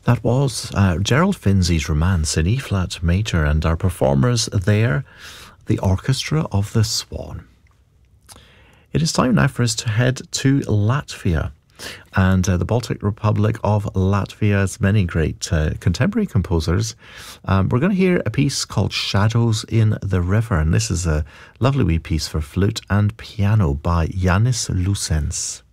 That was Gerald Finzi's Romance in E-flat major, and our performers there, the Orchestra of the Swan. It is time now for us to head to Latvia. And the Baltic Republic of Latvia has many great contemporary composers. We're going to hear a piece called Shadows in the River, and this is a lovely wee piece for flute and piano by Yanis Lucens.